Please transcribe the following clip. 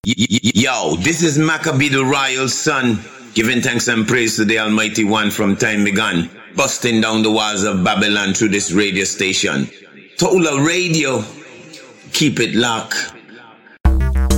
Yo, this is Maccabee the Royal Son, giving thanks and praise to the Almighty One from time begun, busting down the walls of Babylon through this radio station. Tola Radio, keep it locked.